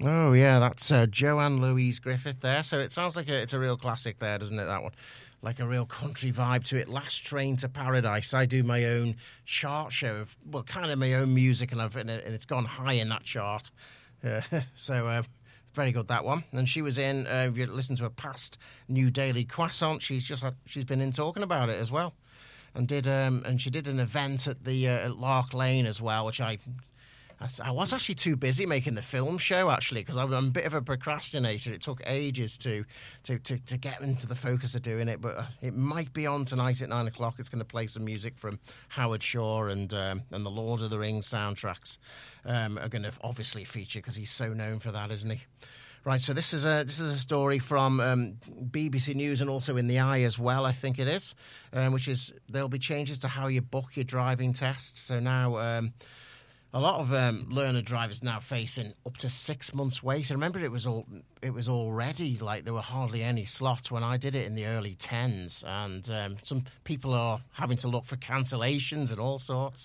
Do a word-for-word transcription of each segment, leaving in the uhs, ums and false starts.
Oh, yeah, that's uh, Joanne Louise Griffith there. So it sounds like a, it's a real classic there, doesn't it, that one? Like a real country vibe to it. Last Train to Paradise. I do my own chart show of, well, kind of my own music, and, I've, and it's gone high in that chart. Uh, so, uh, very good, that one. And she was in, uh, if you listen to a past New Daily Croissant, she's just had, she's been in talking about it as well. And did um, and she did an event at the uh, at Lark Lane as well, which I... I was actually too busy making the film show, actually, because I'm a bit of a procrastinator. It took ages to, to, to, to get into the focus of doing it, but it might be on tonight at nine o'clock. It's going to play some music from Howard Shore, and um, and the Lord of the Rings soundtracks um, are going to obviously feature, because he's so known for that, isn't he? Right, so this is a this is a story from um, B B C News, and also in the Eye as well, I think it is, um, which is there'll be changes to how you book your driving test. So now... Um, A lot of um, learner drivers now facing up to six months wait. I remember it was all it was already like there were hardly any slots when I did it in the early tens, and um, some people are having to look for cancellations and all sorts.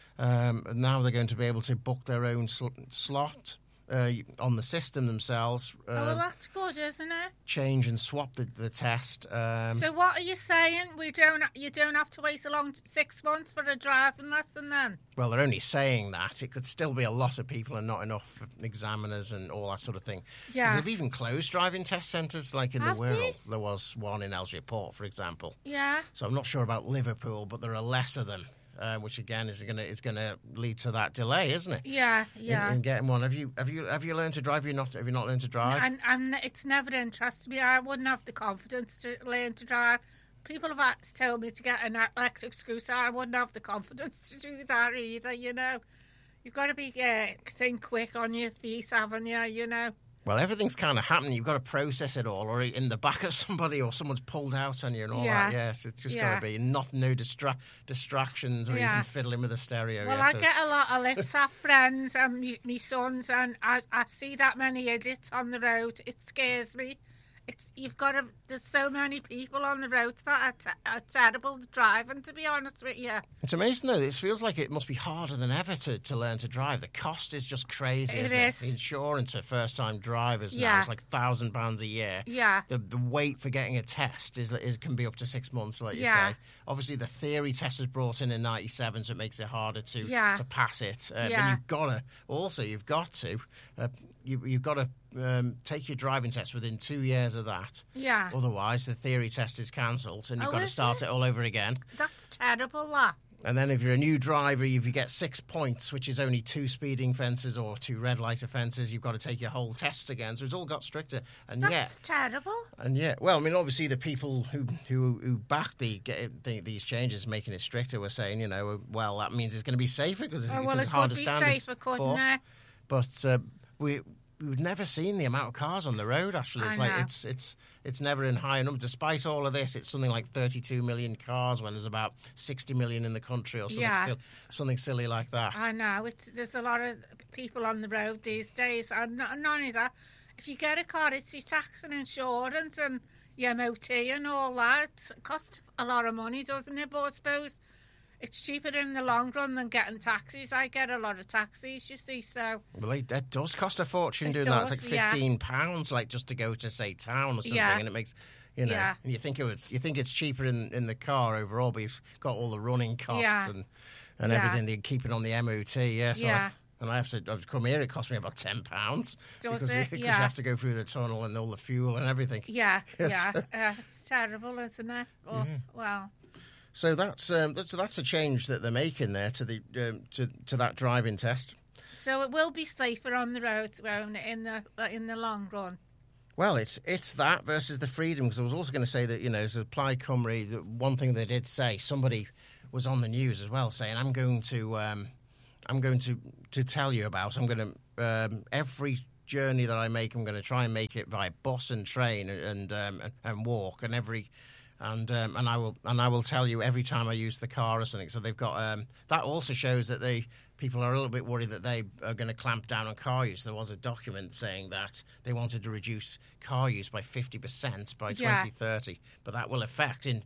Um, and now they're going to be able to book their own sl- slot uh, on the system themselves. Uh, oh, well, that's good, isn't it? Change and swap the, the test. Um, so what are you saying? We don't. You don't have to wait a long six months for a driving lesson, then? Well, they're only saying that. It could still be a lot of people and not enough examiners and all that sort of thing. Yeah. They've even closed driving test centres, like in Have the Wirral. they? There was one in Ellesmere Port, for example. Yeah. So I'm not sure about Liverpool, but there are less of them, uh, which again is going to is going to lead to that delay, isn't it? Yeah, yeah. In, in getting one. Have you have you have you learned to drive? Have you not have you not learned to drive? And, and it's never interested me. I wouldn't have the confidence to learn to drive. People have had to tell me to get an electric scooter. I wouldn't have the confidence to do that either, you know. You've got to be uh, think quick on your feet, haven't you, you know. Well, everything's kind of happening. You've got to process it all, or in the back of somebody, or someone's pulled out on you and all Yeah. that. Yes, it's just Yeah. got to be nothing, no distra- distractions, or Yeah. even fiddling with the stereo. Well, yeah, I so get a lot of lifts off friends and me, me sons, and I, I see that many idiots on the road. It scares me. It's you've got to. There's so many people on the roads that are, t- are terrible driving. To be honest with you, It's amazing though. It feels like it must be harder than ever to, to learn to drive. The cost is just crazy. It isn't is. It? The insurance for first time drivers now Yeah. is like a thousand pounds a year. yeah, The the wait for getting a test is, is can be up to six months, like you Yeah. say. Obviously, the theory test was brought in in ninety-seven, so it makes it harder to Yeah. to pass it. Uh, Yeah. But you've got to also you've got to uh, you, you've got to um, take your driving test within two years of that. yeah. Otherwise, the theory test is cancelled, and you've Oh, got to is start it? it all over again. That's terrible. That. And then if you're a new driver, if you get six points, which is only two speeding offences or two red light offences, you've got to take your whole test again. So it's all got stricter. And That's yet, terrible. and yeah, well, I mean, obviously the people who who who backed the, the these changes, making it stricter, were saying, you know, well, that means it's going to be safer because Oh, well, it's it harder could be standards. safer, couldn't but it? but uh, we. We've never seen the amount of cars on the road. Actually, it's I like know. it's it's it's never in high enough. Despite all of this, it's something like thirty-two million cars when there's about sixty million in the country, or something Yeah. sil- something silly like that. I know. It's there's a lot of people on the road these days, and not, not only that. If you get a car, it's your tax and insurance and your M O T and all that. It costs a lot of money, doesn't it? But I suppose it's cheaper in the long run than getting taxis. I get a lot of taxis, you see, so... Well, it, that does cost a fortune It doing that. does, It's like yeah. fifteen pounds, like just to go to say town or something, Yeah. and it makes, you know, Yeah. and you think it was, you think it's cheaper in, in the car overall, but you've got all the running costs Yeah. and and Yeah. everything. They keep it on the M O T, yeah. So Yeah. I, and I have to I've come here. It costs me about ten pounds. Does because, it? Because Yeah. you have to go through the tunnel and all the fuel and everything. Yeah, Yes. yeah. Uh, it's terrible, isn't it? Oh, well... So that's um, that's that's a change that they're making there to the um, to to that driving test. So it will be safer on the roads, won't it, in the in the long run? Well, it's it's that versus the freedom, because I was also going to say that, you know, as Plaid Cymru, the one thing they did say, somebody was on the news as well saying, I'm going to um, I'm going to, to tell you about, I'm going to, um, every journey that I make, I'm going to try and make it by bus and train and um, and, and walk, and every and um, and I will and I will tell you every time I use the car or something. So they've got um, that also shows that they people are a little bit worried that they are going to clamp down on car use. There was a document saying that they wanted to reduce car use by fifty percent by Yeah. twenty thirty, but that will affect in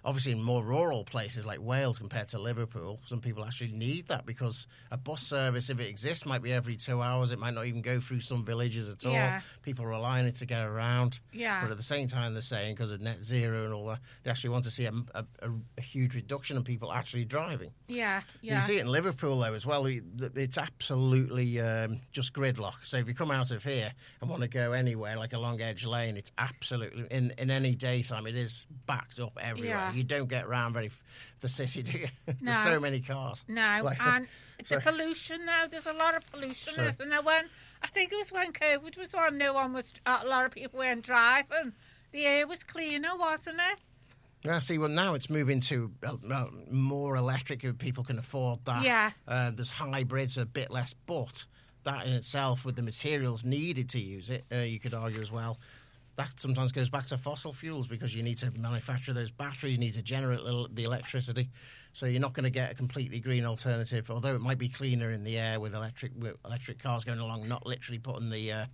obviously in more rural places like Wales compared to Liverpool, some people actually need that because a bus service, if it exists, might be every two hours. It might not even go through some villages at all. Yeah. People rely on it to get around. Yeah. But at the same time, they're saying because of net zero and all that, they actually want to see a, a, a, a huge reduction in people actually driving. Yeah, yeah. You see it in Liverpool, though, as well. It's absolutely um, just gridlock. So if you come out of here and want to go anywhere, like a long edge lane, it's absolutely, in, in any daytime, it is backed up everywhere. Yeah. You don't get around very f- the city, do you? There's No. so many cars. No, Like- and so- the pollution now, there's a lot of pollution, So- isn't there? When, I think it was when COVID was on, no one was, a lot of people weren't driving. The air was cleaner, wasn't it? Yeah, see, well, now it's moving to uh, uh, more electric if people can afford that. Yeah. Uh, there's hybrids, a bit less, but that in itself, with the materials needed to use it, uh, you could argue as well, that sometimes goes back to fossil fuels because you need to manufacture those batteries, you need to generate el- the electricity. So you're not going to get a completely green alternative, although it might be cleaner in the air with electric with electric cars going along, not literally putting the, uh,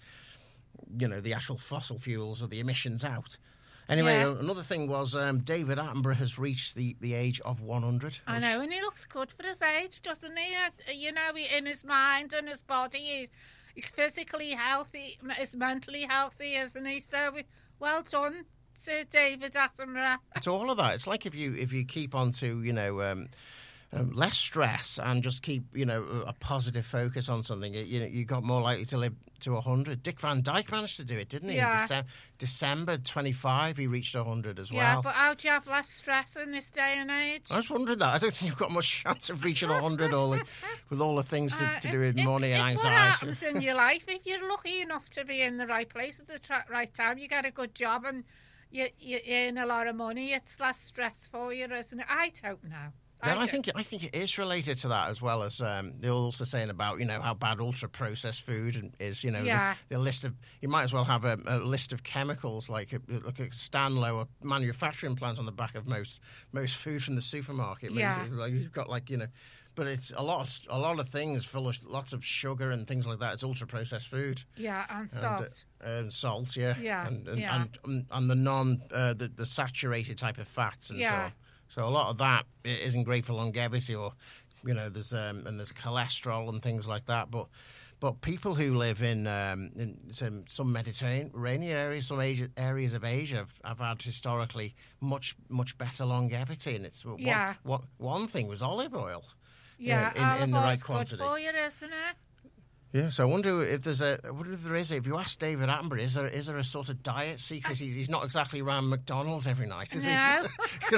you know, the actual fossil fuels or the emissions out. Anyway, Yeah. uh, another thing was um, David Attenborough has reached the, the age of one hundred. I know, and he looks good for his age, doesn't he? Uh, You know, he, in his mind and his body, he's, he's physically healthy, he's mentally healthy, isn't he? So, we- well done to David Attenborough. It's all of that. It's like if you if you keep on to, you know, um, um, less stress and just keep, you know, a, a positive focus on something, you know, you got more likely to live to one hundred. Dick Van Dyke managed to do it, didn't he? Yeah. In Decem- December twenty-five, he reached one hundred as Yeah, well. but how do you have less stress in this day and age? I was wondering that. I don't think you've got much chance of reaching one hundred all the, with all the things to, Uh, to if- do with if- money and if anxiety. What happens in your life, if you're lucky enough to be in the right place at the tra- right time, you get a good job and you, you earn a lot of money, it's less stress for you, isn't it? I don't know. Yeah, I don't- think I think it is related to that as well as um, they're also saying about, you know, how bad ultra processed food is. You know, Yeah. the, the list of you might as well have a, a list of chemicals like a, like a Stanlow or manufacturing plant on the back of most most food from the supermarket. Yeah. It's like you've got like, you know, but it's a lot of, a lot of things full of lots of sugar and things like that. It's ultra processed food. Yeah, and And, salt. uh, and salt, yeah, Yeah, and and, yeah. and, and the non uh, the, the saturated type of fats and so Yeah. on. So a lot of that i- isn't great for longevity, or you know, there's um, and there's cholesterol and things like that. But but people who live in um, in some, some Mediterranean areas, some Asia, areas of Asia, have, have had historically much much better longevity. And it's one, Yeah. one, one thing was olive oil. Yeah, in- in olive the right oil's quantity. good for you, isn't it? Yeah, so I wonder if there's a, I wonder if there is. If you ask David Attenborough, is there is there a sort of diet secret? He's, he's not exactly around McDonald's every night, is No. he?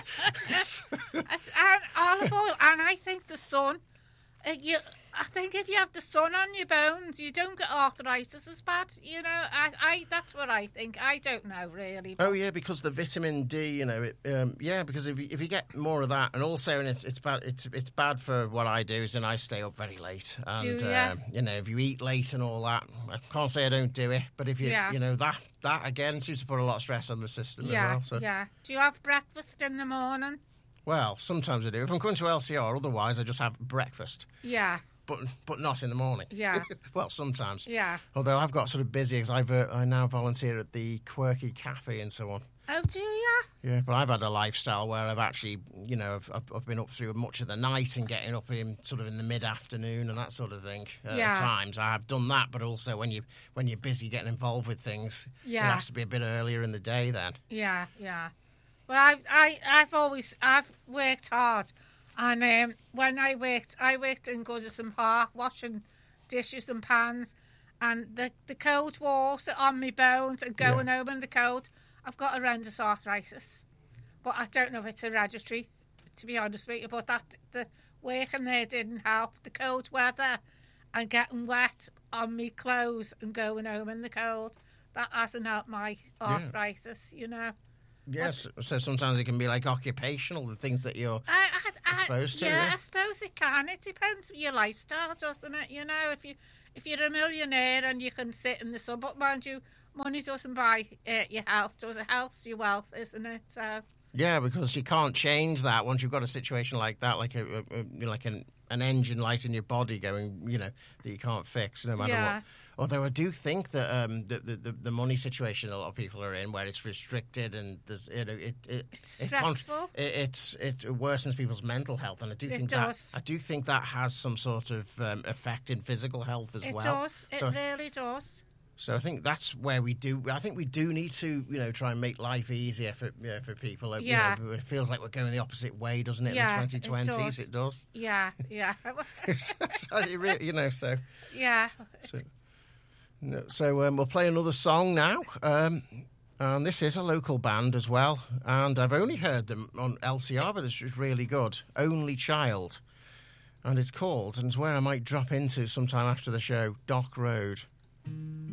It's- and olive oil, and I think the sun. Uh, you, I think if you have the sun on your bones, you don't get arthritis as bad. You know, I, I that's what I think. I don't know really. Oh yeah, because the vitamin D, you know, it, um, yeah, because if you, if you get more of that, and also, and it's, it's bad, it's it's bad for what I do, is, and I stay up very late, and Do ya? um, you know, if you eat late and all that, I can't say I don't do it, but if you, Yeah. you know, that that again seems to put a lot of stress on the system yeah, as well. So. yeah. Do you have breakfast in the morning? Well, sometimes I do. If I'm going to L C R, otherwise I just have breakfast. Yeah, But but not in the morning. Yeah. Well, sometimes. yeah. Although I've got sort of busy because I've uh, I now volunteer at the Quirky Cafe and so on. Oh, do you? Yeah, but I've had a lifestyle where I've actually, you know, I've, I've- I've been up through much of the night and getting up in sort of in the mid-afternoon and that sort of thing. Uh, Yeah. At times I have done that, but also when you when you're busy getting involved with things, Yeah. it has to be a bit earlier in the day then. Yeah, yeah. Well, I've I, I've always I've worked hard, and um, when I worked, I worked in Goodison Park washing dishes and pans, and the the cold water on my bones and going Yeah. home in the cold. I've got horrendous arthritis, but I don't know if it's hereditary, to be honest with you. But that the working there didn't help. The cold weather and getting wet on me clothes and going home in the cold, that hasn't helped my arthritis. You know. Yes, so sometimes it can be like occupational, the things that you're... I, I, I, Exposed to, yeah, yeah. I suppose it can. It depends on your lifestyle, doesn't it? You know, if you if you're a millionaire and you can sit in the sun, but mind you, money doesn't buy uh, your health. Does it? Health's your wealth, isn't it? So Yeah, because you can't change that once you've got a situation like that, like a, a, a like an an engine light in your body going, you know, that you can't fix no matter Yeah. what. Although I do think that um, the, the the money situation a lot of people are in, where it's restricted and there's you know it, it It's it con- stressful. it, it's it worsens people's mental health, and I do It think does. that I do think that has some sort of um, effect in physical health as It well. does. It So, really does. so I think that's where we do. I think we do need to, you know, try and make life easier for you know, for people. Like, Yeah. You know, it feels like we're going the opposite way, doesn't it? Yeah, in it the twenty twenties, does. it does. Yeah, yeah, So it really- you know, so yeah. It's- no, so um, we'll play another song now. Um, and this is a local band as well. And I've only heard them on L C R, but this is really good. Only Child. And it's called, and it's where I might drop into sometime after the show, Dock Road.